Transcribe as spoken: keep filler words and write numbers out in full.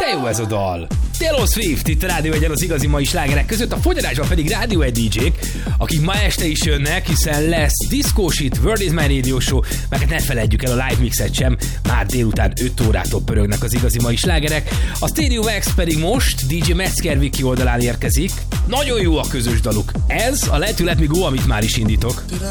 De jó ez a dal. Taylor Swift itt a Rádió Egyen az igazi mai slágerek között, a fogyarásban pedig Rádió egy dé jék, akik ma este is jönnek, hiszen lesz Disco Shit, World is My Radio Show, meg hát ne feledjük el a live mixet sem, már délután öt órától pörögnek az igazi mai slágerek. A Stereo Wax pedig most dé jé Metzger Viki oldalán érkezik. Nagyon jó a közös daluk. Ez a Let You Let Me Go, amit már is indítok.